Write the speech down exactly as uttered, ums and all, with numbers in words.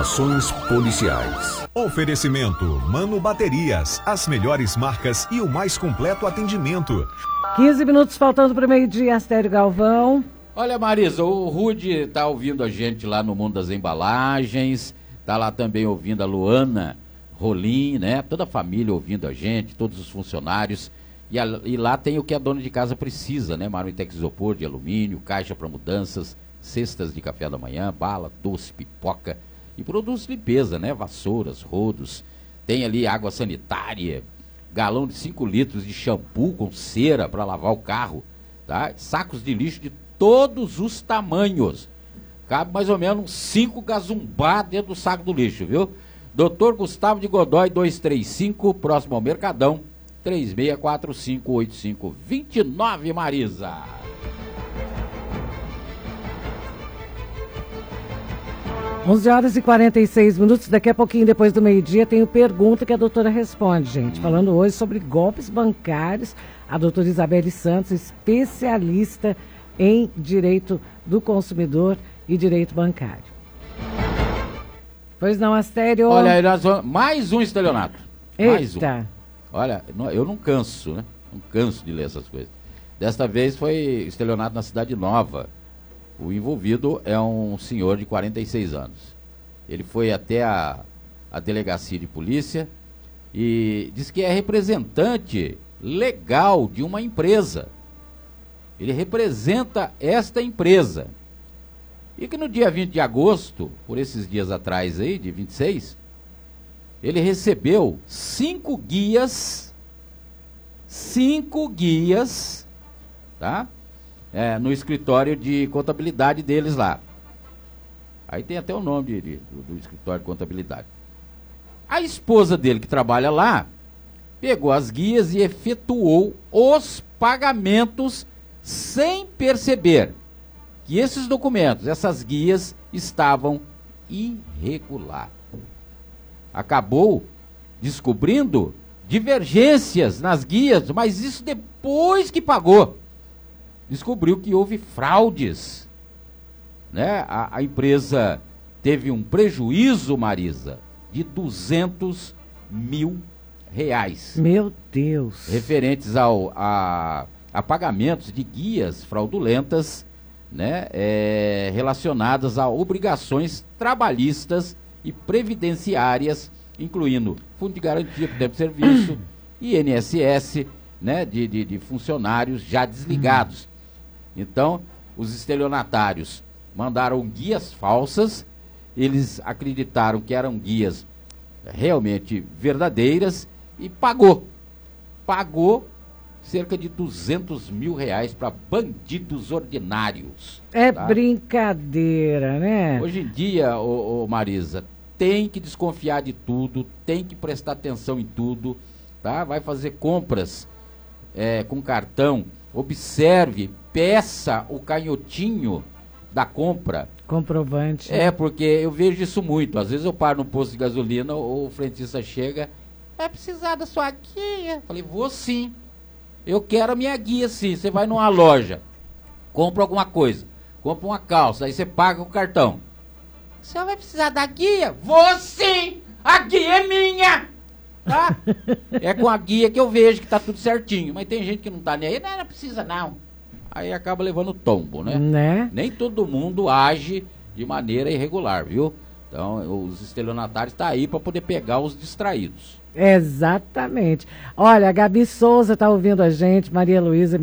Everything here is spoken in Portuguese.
Informações policiais. Oferecimento Mano Baterias, as melhores marcas e o mais completo atendimento. quinze minutos faltando para o meio-dia, Astério Galvão. Olha, Marisa, o Rude tá ouvindo a gente lá no Mundo das Embalagens, tá lá também ouvindo a Luana Rolim, né? Toda a família ouvindo a gente, todos os funcionários. E, a, e lá tem o que a dona de casa precisa, né? Marmitex isopor de alumínio, caixa para mudanças, cestas de café da manhã, bala, doce, pipoca e produtos de limpeza, né? Vassouras, rodos. Tem ali água sanitária, galão de cinco litros de shampoo com cera para lavar o carro, tá? Sacos de lixo de todos os tamanhos. Cabe mais ou menos uns cinco gazumbá dentro do saco do lixo, viu? doutor Gustavo de Godoy, duzentos e trinta e cinco, próximo ao Mercadão, três seis quatro cinco oito cinco dois nove, Marisa. onze horas e quarenta e seis minutos, daqui a pouquinho, depois do meio-dia, tem o Pergunta que a doutora responde, gente. Hum. Falando hoje sobre golpes bancários, a doutora Isabelle Santos, especialista em direito do consumidor e direito bancário. Pois não, Astério? Olha, nós vamos... mais um estelionato. Eita. Mais um. Olha, eu não canso, né? Não canso de ler essas coisas. Desta vez foi estelionato na Cidade Nova. O envolvido é um senhor de quarenta e seis anos. Ele foi até a, a delegacia de polícia e diz que é representante legal de uma empresa. Ele representa esta empresa. E que no dia vinte de agosto, por esses dias atrás aí, de vinte e seis, ele recebeu cinco guias, cinco guias, tá? É, no escritório de contabilidade deles lá. Aí tem até o nome de, de, do, do escritório de contabilidade. A esposa dele, que trabalha lá, pegou as guias e efetuou os pagamentos sem perceber que esses documentos, essas guias, estavam irregulares. Acabou descobrindo divergências nas guias, mas isso depois que pagou. Descobriu que houve fraudes, né? A, a empresa teve um prejuízo, Marisa, de duzentos mil reais. Meu Deus! Referentes ao, a, a pagamentos de guias fraudulentas, né? É, relacionadas a obrigações trabalhistas e previdenciárias, incluindo Fundo de Garantia por Tempo de Serviço, I N S S, né? de, de, de funcionários já desligados. Então, os estelionatários mandaram guias falsas, eles acreditaram que eram guias realmente verdadeiras e pagou. Pagou cerca de duzentos mil reais para bandidos ordinários. É tá? Brincadeira, né? Hoje em dia, ô, ô, Marisa, tem que desconfiar de tudo, tem que prestar atenção em tudo, tá? Vai fazer compras é, com cartão, observe, peça o canhotinho da compra. Comprovante. É, porque eu vejo isso muito. Às vezes eu paro no posto de gasolina, o frentista chega, vai precisar da sua guia? Falei, vou sim. Eu quero a minha guia sim. Você vai numa loja, compra alguma coisa, compra uma calça, aí você paga com o cartão. Você vai precisar da guia? Vou sim! A guia é minha! Tá? É com a guia que eu vejo que tá tudo certinho. Mas tem gente que não tá nem aí, não, não precisa não. Aí acaba levando tombo, né? né? Nem todo mundo age de maneira irregular, viu? Então, os estelionatários tá aí para poder pegar os distraídos. Exatamente. Olha, a Gabi Souza tá ouvindo a gente, Maria Luísa